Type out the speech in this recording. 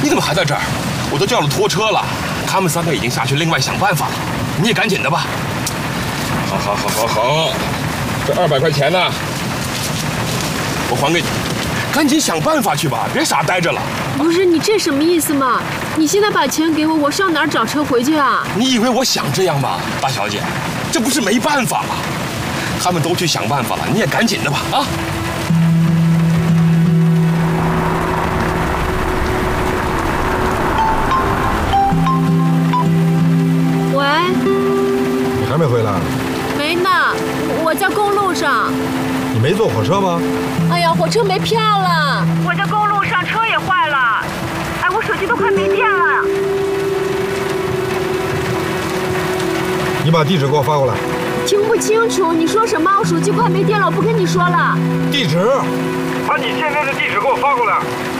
你怎么还在这儿？我都叫了拖车了，他们3个已经下去另外想办法了。你也赶紧的吧。好，这200块钱呢，我还给你。赶紧想办法去吧，别傻呆着了。 不是你这什么意思嘛？你现在把钱给我，我上哪儿找车回去啊？ 你以为我想这样吗，大小姐？这不是没办法吗？他们都去想办法了，你也赶紧的吧，啊！ 喂， 你还没回来？ 没呢，我在公路上。 你没坐火车吗？ 哎呀，火车没票了。 我在公路上，车也坏了。哎，我手机都快没电了。 你把地址给我发过来。 听不清楚，你说什么？我手机快没电了，我不跟你说了。 地址。 把你现在的地址给我发过来。